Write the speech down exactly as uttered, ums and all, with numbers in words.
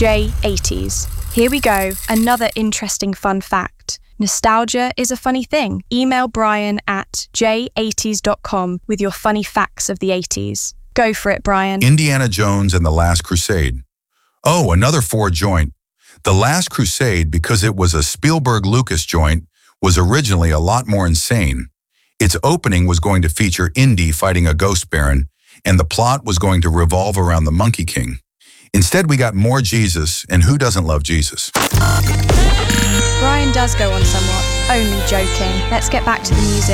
J eighties. Here we go, another interesting fun fact. Nostalgia is a funny thing. Email Brian at j eighties dot com with your funny facts of the eighties. Go for it, Brian. Indiana Jones and the Last Crusade. Oh, another Ford joint. The Last Crusade, because it was a Spielberg-Lucas joint, was originally a lot more insane. Its opening was going to feature Indy fighting a ghost baron, and the plot was going to revolve around the Monkey King. Instead, we got more Jesus, and who doesn't love Jesus? Brian does go on somewhat. Only joking. Let's get back to the music.